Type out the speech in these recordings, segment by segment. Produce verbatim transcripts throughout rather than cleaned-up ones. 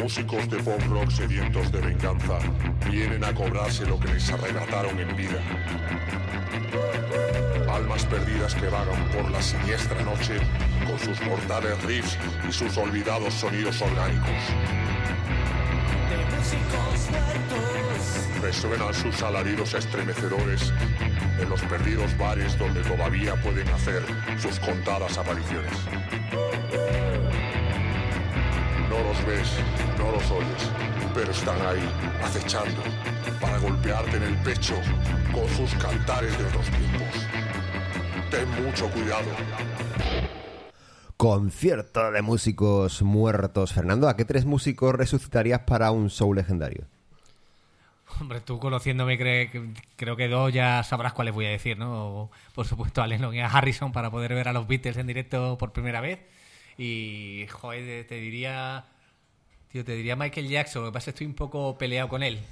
músicos de pop rock sedientos de venganza vienen a cobrarse lo que les arrebataron en vida. Almas perdidas que vagan por la siniestra noche con sus mortales riffs y sus olvidados sonidos orgánicos. De músicos muertos. Resuenan sus alaridos estremecedores en los perdidos bares donde todavía pueden hacer sus contadas apariciones. No los ves, no los oyes, pero están ahí, acechando, para golpearte en el pecho con sus cantares de otros tiempos. Ten mucho cuidado. Concierto de músicos muertos. Fernando, ¿a qué tres músicos resucitarías para un show legendario? Hombre, tú conociéndome cre- creo que dos ya sabrás cuáles voy a decir, ¿no? O, por supuesto a Lennon y a Harrison para poder ver a los Beatles en directo por primera vez. Y, joder, te diría... Tío, te diría Michael Jackson. Lo que pasa es que estoy un poco peleado con él.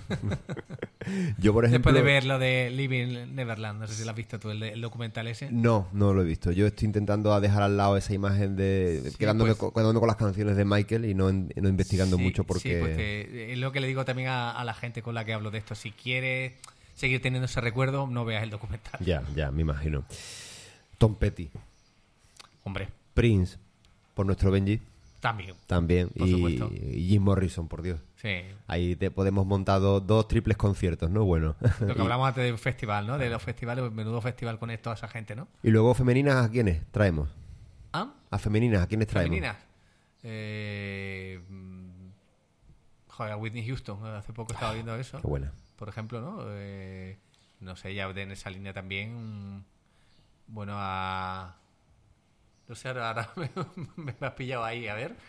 Yo, por ejemplo... Después de ver lo de Living Neverland. No sé si lo has visto tú, el, el documental ese. No, no lo he visto. Yo estoy intentando dejar al lado esa imagen de... Sí, quedándome, pues, co- quedándome con las canciones de Michael y no, en- no investigando sí, mucho porque... Sí, pues que es lo que le digo también a, a la gente con la que hablo de esto. Si quieres seguir teniendo ese recuerdo, no veas el documental. Ya, ya, me imagino. Tom Petty. Hombre, Prince, por nuestro Benji, también. también. Por y, supuesto. y Jim Morrison, por Dios. Sí. Ahí te podemos montar dos, dos triples conciertos, ¿no? Bueno. Lo que hablamos antes de un festival, ¿no? De los festivales, menudo festival con toda esa gente, ¿no? Y luego femeninas, ¿a quiénes traemos? ¿Ah? A femeninas, ¿a quiénes traemos? ¿Femeninas? Eh, mm, joder, a Whitney Houston. Hace poco estaba viendo eso. Qué buena. Por ejemplo, ¿no? Eh, no sé, ya en esa línea también. mm, Bueno, a... No sé, ahora, ahora me, me has pillado ahí, a ver.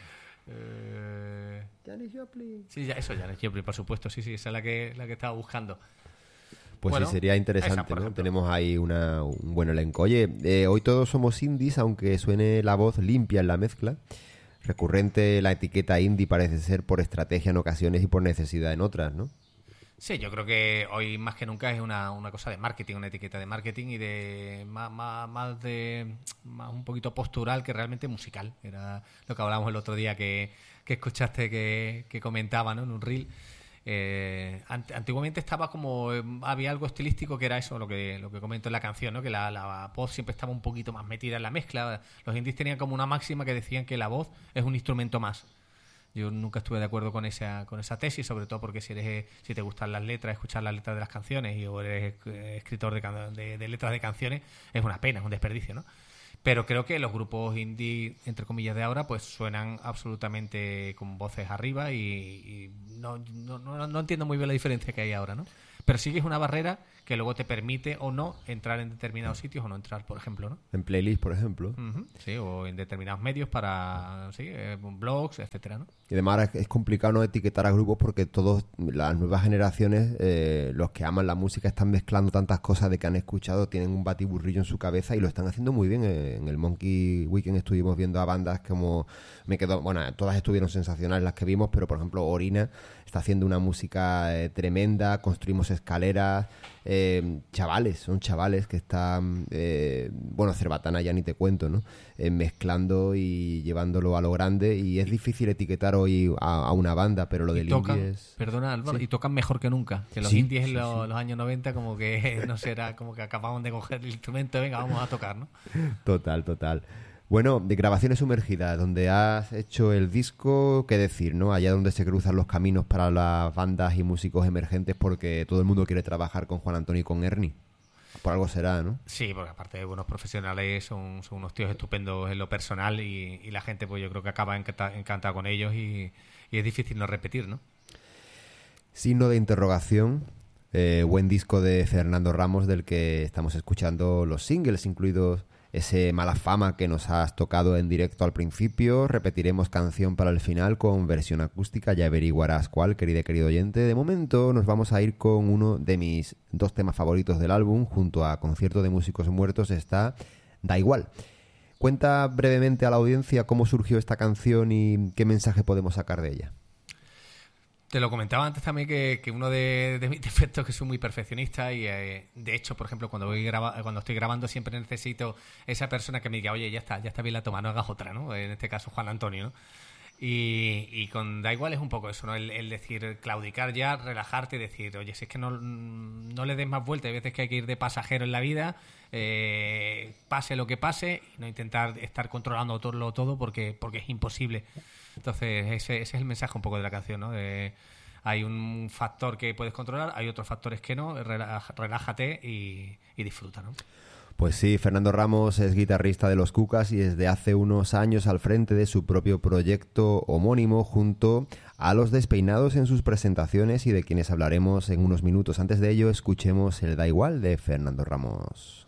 Eh, Janis Joplin. sí, ya, eso, Janis Joplin, por supuesto. Sí, sí, esa es la que, la que estaba buscando. Pues Bueno, sí, sería interesante, esa, por ¿no? ejemplo. Tenemos ahí una, un buen elenco. Oye, eh, hoy todos somos indies, aunque suene la voz limpia en la mezcla. Recurrente la etiqueta indie parece ser por estrategia en ocasiones y por necesidad en otras, ¿no? Sí, yo creo que hoy más que nunca es una, una cosa de marketing, una etiqueta de marketing y de más, más, más de más un poquito postural que realmente musical. Era lo que hablábamos el otro día que, que escuchaste que, que comentaba, ¿no? En un reel. Eh, ant- antiguamente estaba como eh, había algo estilístico que era eso, lo que lo que comento en la canción, ¿no? Que la, la voz siempre estaba un poquito más metida en la mezcla. Los indies tenían como una máxima que decían que la voz es un instrumento más. Yo nunca estuve de acuerdo con esa con esa tesis, sobre todo porque si eres eh, si te gustan las letras, escuchar las letras de las canciones y o eres eh, escritor de, can- de, de letras de canciones, es una pena, es un desperdicio, ¿no? Pero creo que los grupos indie, entre comillas, de ahora, pues suenan absolutamente con voces arriba y, y no, no, no, no entiendo muy bien la diferencia que hay ahora, ¿no? Pero sí que es una barrera que luego te permite o no entrar en determinados sitios o no entrar, por ejemplo, ¿no? En playlist, por ejemplo. Ujú, sí, o en determinados medios para, sí, eh, blogs, etcétera, ¿no? Y además ahora es es complicado no etiquetar a grupos porque todas las nuevas generaciones, eh, los que aman la música, están mezclando tantas cosas de que han escuchado, tienen un batiburrillo en su cabeza y lo están haciendo muy bien. Eh, En el Monkey Weekend estuvimos viendo a bandas como... me quedó Bueno, todas estuvieron sensacionales las que vimos, pero por ejemplo Orina está haciendo una música eh, tremenda, Construimos Escaleras... Eh, chavales, son chavales que están, eh, bueno, Cerbatana ya ni te cuento, ¿no? Eh, mezclando y llevándolo a lo grande y es difícil etiquetar hoy a, a una banda, pero lo Y del tocan, indie es... perdona Álvaro, Sí. y tocan mejor que nunca. Que los Sí, indies en sí, los, sí. los años noventa como que, no sé, era como que acababan de coger el instrumento, venga, vamos a tocar, ¿no? Total, total. Bueno, de Grabaciones Sumergidas, donde has hecho el disco, qué decir, ¿no? Allá donde se cruzan los caminos para las bandas y músicos emergentes porque todo el mundo quiere trabajar con Juan Antonio y con Ernie. Por algo será, ¿no? Sí, porque aparte de buenos profesionales, son, son unos tíos estupendos en lo personal y, y la gente, pues yo creo que acaba encanta- encantada con ellos y, y es difícil no repetir, ¿no? Signo de interrogación, eh, buen disco de Fernando Ramos del que estamos escuchando los singles, incluidos ese Mala Fama que nos has tocado en directo al principio. Repetiremos canción para el final con versión acústica, ya averiguarás cuál, querida y querido oyente. De momento nos vamos a ir con uno de mis dos temas favoritos del álbum, junto a Concierto de Músicos Muertos está Da Igual. Cuenta brevemente a la audiencia cómo surgió esta canción y qué mensaje podemos sacar de ella. Te lo comentaba antes también que, que uno de, de mis defectos es que soy muy perfeccionista y eh, de hecho, por ejemplo, cuando voy graba, cuando estoy grabando siempre necesito esa persona que me diga, oye, ya está, ya está bien la toma, no hagas otra, ¿no? En este caso Juan Antonio, ¿no? Y, y con Da Igual es un poco eso, ¿no? El, el decir, claudicar ya, relajarte y decir, oye, si es que no, no le des más vuelta, hay veces que hay que ir de pasajero en la vida, eh, pase lo que pase, y no intentar estar controlando todo, todo porque, porque es imposible. Entonces, ese, ese es el mensaje un poco de la canción, ¿no? De, hay un factor que puedes controlar, hay otros factores que no, relájate y, y disfruta, ¿no? Pues sí, Fernando Ramos es guitarrista de Los Cucas y desde hace unos años al frente de su propio proyecto homónimo junto a Los Despeinados en sus presentaciones y de quienes hablaremos en unos minutos. Antes de ello, escuchemos el Da Igual de Fernando Ramos.